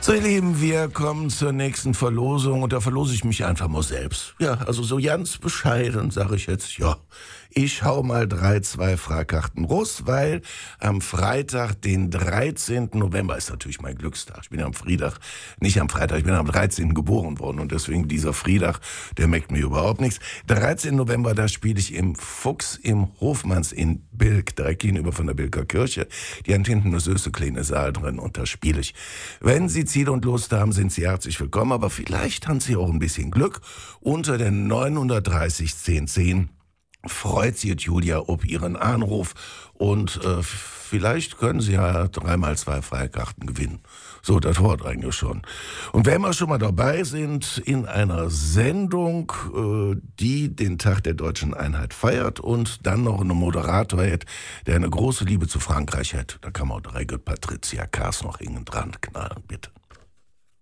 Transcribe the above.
So, ihr Lieben, wir kommen zur nächsten Verlosung und da verlose ich mich einfach mal selbst. Ja, also so ganz bescheiden sage ich jetzt, ja, ich hau mal 2 Fahrkarten raus, weil am Freitag, den 13. November, ist natürlich mein Glückstag. Ich bin ja am Freitag, nicht am Freitag, ich bin am 13. geboren worden und deswegen dieser Freitag, der merkt mir überhaupt nichts. 13. November, da spiele ich im Fuchs im Hofmanns in Bilk, direkt gegenüber von der Bilker Kirche. Die haben hinten eine süße kleine Saal drin und da spiele ich. Wenn Sie Ziel und Lust haben, sind Sie herzlich willkommen, aber vielleicht haben Sie auch ein bisschen Glück. Unter der 930 1010 freut sich Julia ob Ihren Anruf und vielleicht können Sie ja 3x2 Freikarten gewinnen. So, das Wort eigentlich schon. Und wenn wir schon mal dabei sind, in einer Sendung, die den Tag der Deutschen Einheit feiert und dann noch einen Moderator hat, der eine große Liebe zu Frankreich hat, da kann man auch direkt Patricia Kaas noch hinten dran knallen, bitte.